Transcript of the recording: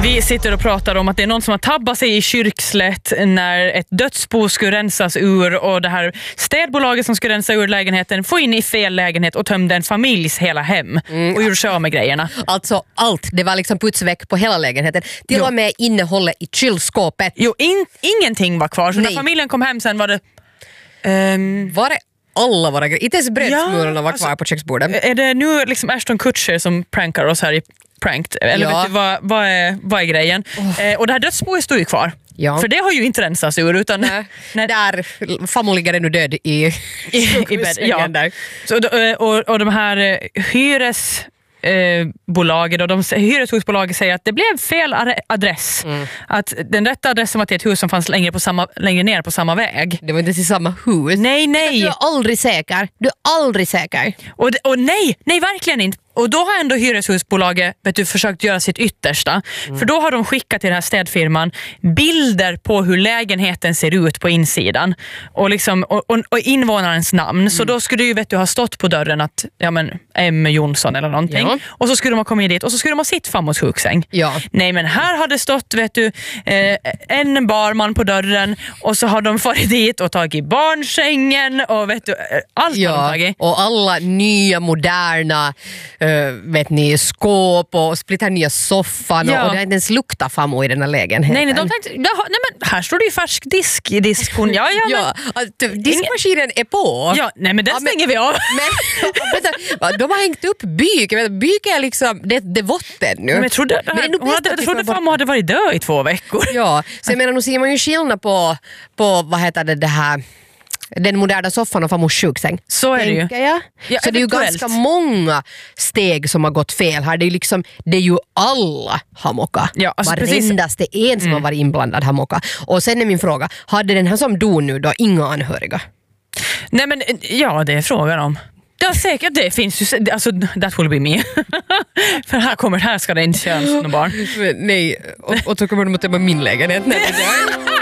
Vi sitter och pratar om att det är någon som har tabbat sig i Kyrkslätt när ett dödsbo skulle rensas ur och det här städbolaget som skulle rensa ur lägenheten får in i fel lägenhet och tömde en familjs hela hem och gjorde sig av med grejerna. Alltså allt, det var liksom putsväck på hela lägenheten. Till och med innehållet i kylskåpet. Jo, ingenting var kvar. Så när familjen kom hem sen var det... Var det alla våra grejer? Inte ens brödsmulorna var kvar på köksbordet. Är det nu liksom Ashton Kutcher som prankar oss här i Pranked? Eller vet du, vad är grejen? Och det här dödsboet stod ju kvar. Ja. För det har ju inte rensats ur utan... Nej. Där familjen är nu död i bädd. Ja. Där. Så, och de här hyresbolaget och hyreshusbolaget säger att det blev fel adress. Att den rätta adressen var till ett hus som fanns längre ner på samma väg. Det var inte till samma hus. Nej. Du är aldrig säker. Och nej, verkligen inte. Och då har ändå hyreshusbolaget försökt göra sitt yttersta. För då har de skickat till den här städfirman bilder på hur lägenheten ser ut på insidan. Och, liksom, och invånarens namn. Så då skulle ju ha stått på dörren att M. Jonsson eller någonting. Ja. Och så skulle de ha kommit dit och så skulle de ha sitt famos sjuksäng. Ja. Nej, men här hade stått en barman på dörren och så har de farit dit och tagit barnsängen och allt har de tagit. Och alla nya moderna skåp och splittrar nya soffan och det har inte ens luktat famo i den här lägenheten. Nej, de tänkte, men här står det ju färsk disk i diskon. Diskmaskinen är på. Ja, nej men den stänger vi av. Men de har hängt upp byk. Byk är liksom, det är botten nu. Men jag trodde famo hade varit död i 2 veckor. Ja, så jag menar, nu ser man ju skillnad på vad heter det här... Den moderna soffan och famos sjuksäng. Så är det ju. Ja, så det är ju ganska många steg som har gått fel här. Det är ju alla har mockat. Ja, alltså varendaste en som har varit inblandad har mockat. Och sen är min fråga, hade den här som dog nu då inga anhöriga? Nej men, det är frågan om. Ja, säkert, det finns ju, alltså that will be me. För här ska det inte köras någon barn. Nej, och så kommer de att tömma min lägenhet.